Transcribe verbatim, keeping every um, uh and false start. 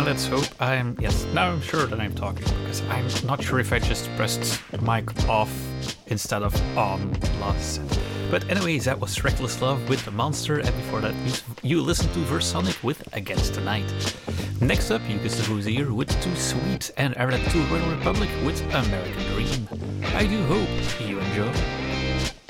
and let's hope I'm... Yes, now I'm sure that I'm talking, because I'm not sure if I just pressed mic off instead of on last set. But anyways, that was Reckless Love with The Monster, and before that you, you listened to Versonic with Against the Night. Next up, you get the Hoosier with Too Sweet, and Arad two Royal Republic with American Dream. I do hope you enjoy.